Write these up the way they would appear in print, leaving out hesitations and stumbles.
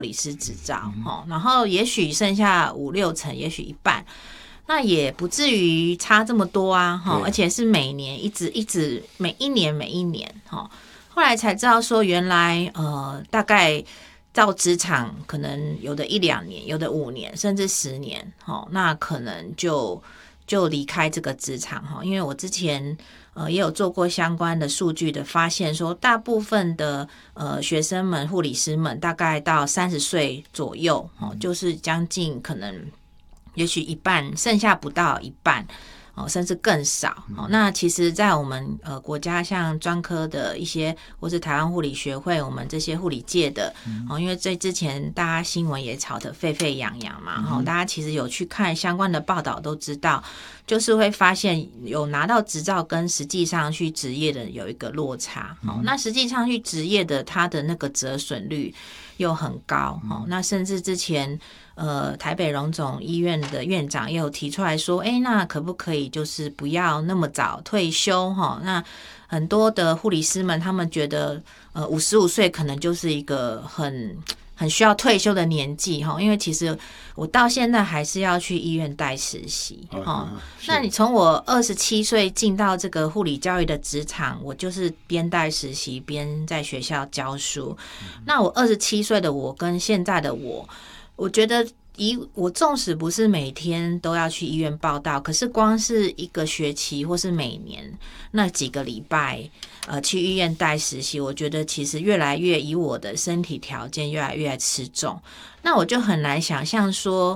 理师执照，然后也许剩下5-6成，也许一半，那也不至于差这么多啊，而且是每年一直每一年，后来才知道说原来大概到职场可能有的1-2年，有的5年，甚至10年，那可能就离开这个职场，因为我之前也有做过相关的数据的发现，说大部分的学生们、护理师们大概到30岁左右，就是将近可能也许一半，剩下不到一半。甚至更少。那其实在我们国家像专科的一些，或是台湾护理学会，我们这些护理界的，因为在之前大家新闻也吵得沸沸扬扬嘛，大家其实有去看相关的报道都知道，就是会发现有拿到执照跟实际上去执业的有一个落差。那实际上去执业的他的那个折损率又很高，那甚至之前台北荣总医院的院长也有提出来说，那可不可以就是不要那么早退休？那很多的护理师们他们觉得55岁可能就是一个很需要退休的年纪，因为其实我到现在还是要去医院带实习。那你从我27岁进到这个护理教育的职场，我就是边带实习边在学校教书。那我27岁的我跟现在的我觉得我纵使不是每天都要去医院报到，可是光是一个学期或是每年那几个礼拜去医院带实习，我觉得其实越来越以我的身体条件越来越吃重。那我就很难想象说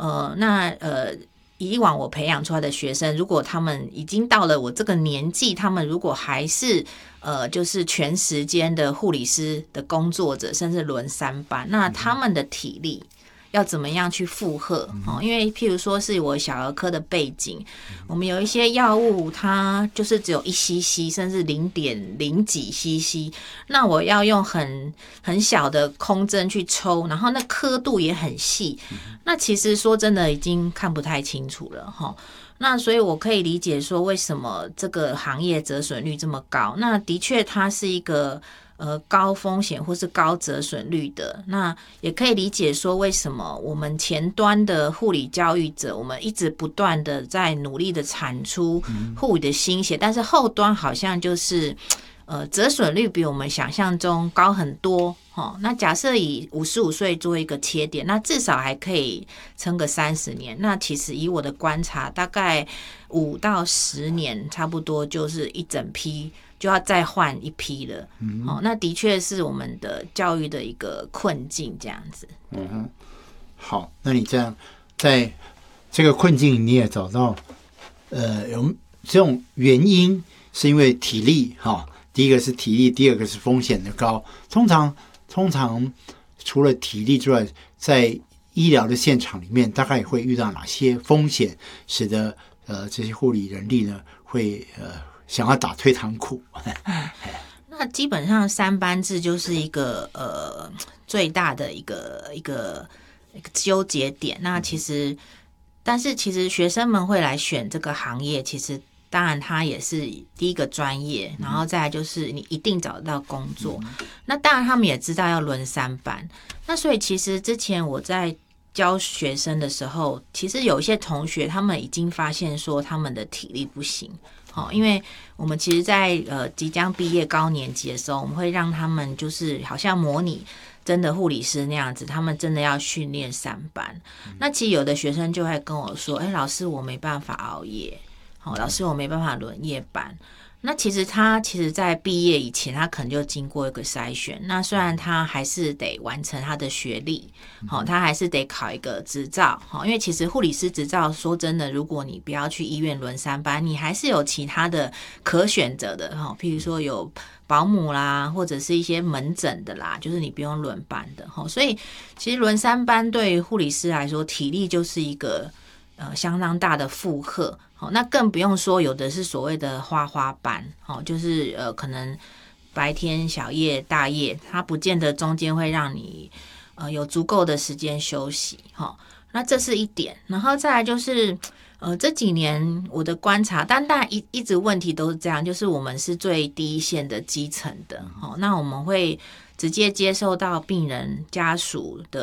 以往我培养出来的学生，如果他们已经到了我这个年纪，他们如果还是就是全时间的护理师的工作者，甚至轮3班，那他们的体力要怎么样去负荷？因为譬如说是我小儿科的背景，我们有一些药物它就是只有1cc 甚至0.0几 cc， 那我要用很小的空针去抽，然后那刻度也很细，那其实说真的已经看不太清楚了。那所以我可以理解说为什么这个行业折损率这么高，那的确它是一个高风险或是高折损率的，那也可以理解说为什么我们前端的护理教育者，我们一直不断的在努力的产出护理的心血，但是后端好像就是折损率比我们想象中高很多。那假设以55岁做一个切点，那至少还可以撑个30年，那其实以我的观察，大概5到10年差不多就是一整批就要再换一批了。那的确是我们的教育的一个困境这样子。 好，那你这样在这个困境你也找到有这种原因，是因为体力第一个是体力，第二个是风险的高。通常除了体力之外，在医疗的现场里面，大概也会遇到哪些风险，使得这些护理人力呢会想要打退堂鼓？ 那基本上3班制就是一个最大的一个纠结点。那但是其实学生们会来选这个行业，其实当然它也是第一个专业，然后再来就是你一定找得到工作。那当然他们也知道要轮3班，那所以其实之前我在教学生的时候，其实有一些同学他们已经发现说他们的体力不行。因为我们其实在即将毕业高年级的时候，我们会让他们就是好像模拟真的护理师那样子，他们真的要训练3班。那其实有的学生就会跟我说，老师我没办法熬夜，老师我没办法轮夜班。那其实他在毕业以前，他可能就经过一个筛选。那虽然他还是得完成他的学历，他还是得考一个执照，因为其实护理师执照说真的，如果你不要去医院轮3班，你还是有其他的可选择的，譬如说有保姆啦，或者是一些门诊的啦，就是你不用轮班的。所以其实轮3班对于护理师来说，体力就是一个相当大的负荷。那更不用说有的是所谓的花班，就是可能白天小夜大夜，它不见得中间会让你有足够的时间休息。那这是一点。然后再来就是这几年我的观察，但当然一直问题都是这样，就是我们是最低线的基层的，那我们会直接接受到病人家属的